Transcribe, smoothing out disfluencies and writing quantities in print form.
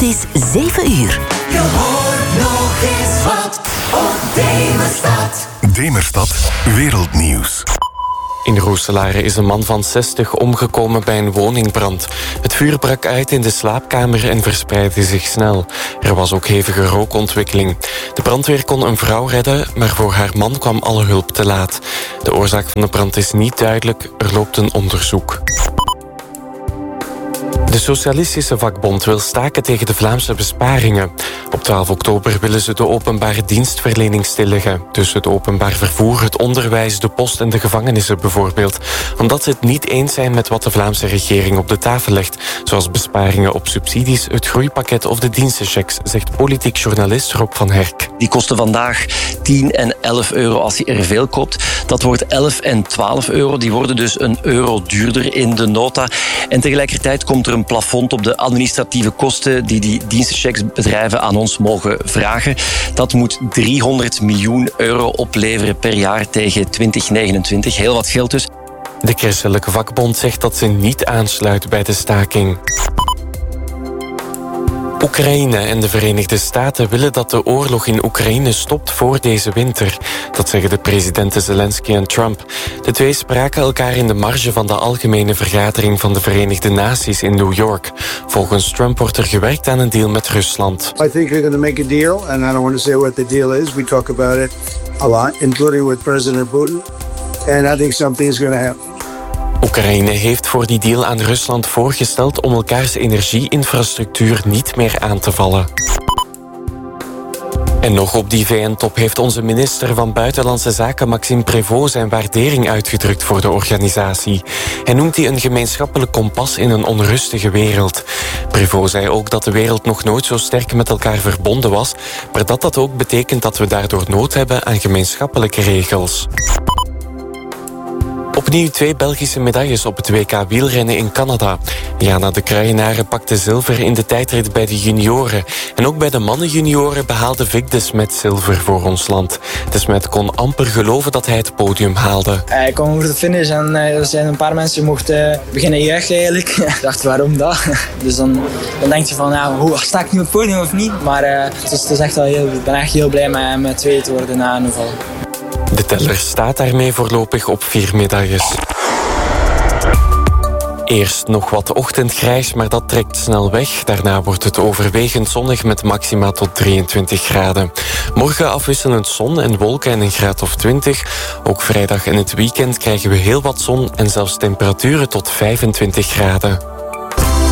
Het is 7 uur. Je hoort nog eens wat op Demerstad. Demerstad Wereldnieuws. In Roeselare is een man van 60 omgekomen bij een woningbrand. Het vuur brak uit in de slaapkamer en verspreidde zich snel. Er was ook hevige rookontwikkeling. De brandweer kon een vrouw redden, maar voor haar man kwam alle hulp te laat. De oorzaak van de brand is niet duidelijk. Er loopt een onderzoek. De Socialistische Vakbond wil staken tegen de Vlaamse besparingen. Op 12 oktober willen ze de openbare dienstverlening stilleggen. Dus het openbaar vervoer, het onderwijs, de post en de gevangenissen bijvoorbeeld. Omdat ze het niet eens zijn met wat de Vlaamse regering op de tafel legt. Zoals besparingen op subsidies, het groeipakket of de dienstenchecks, zegt politiek journalist Rob van Herk. Die kosten vandaag 10 en 11 euro als je er veel koopt. Dat wordt 11 en 12 euro. Die worden dus een euro duurder in de nota. En tegelijkertijd komt er een plafond op de administratieve kosten die dienstenchecksbedrijven aan ons mogen vragen. Dat moet 300 miljoen euro opleveren per jaar tegen 2029. Heel wat geld dus. De Christelijke Vakbond zegt dat ze niet aansluit bij de staking. Oekraïne en de Verenigde Staten willen dat de oorlog in Oekraïne stopt voor deze winter. Dat zeggen de presidenten Zelensky en Trump. De twee spraken elkaar in de marge van de Algemene Vergadering van de Verenigde Naties in New York. Volgens Trump wordt er gewerkt aan een deal met Rusland. I think we're going to make a deal, and I don't want to say what the deal is. We talk about it a lot, including with President Putin. And I think something is going to happen. Oekraïne heeft voor die deal aan Rusland voorgesteld om elkaars energieinfrastructuur niet meer aan te vallen. En nog op die VN-top heeft onze minister van Buitenlandse Zaken Maxime Prévost zijn waardering uitgedrukt voor de organisatie. Hij noemt die een gemeenschappelijk kompas in een onrustige wereld. Prévost zei ook dat de wereld nog nooit zo sterk met elkaar verbonden was, maar dat ook betekent dat we daardoor nood hebben aan gemeenschappelijke regels. Opnieuw 2 Belgische medailles op het WK wielrennen in Canada. Jana de Kruijenaren pakte zilver in de tijdrit bij de junioren. En ook bij de mannenjunioren behaalde Vic de Smet zilver voor ons land. De Smet kon amper geloven dat hij het podium haalde. Ik kwam over de finish en er zijn een paar mensen mochten beginnen juichen eigenlijk. Ik dacht, waarom dat? Dus dan denk je van, sta ik nu op het podium of niet? Maar het is echt wel ik ben echt heel blij met 2 te worden na een val. De teller staat daarmee voorlopig op 4 medailles. Eerst nog wat ochtendgrijs, maar dat trekt snel weg. Daarna wordt het overwegend zonnig met maxima tot 23 graden. Morgen afwisselend zon en wolken en een graad of 20. Ook vrijdag en het weekend krijgen we heel wat zon en zelfs temperaturen tot 25 graden.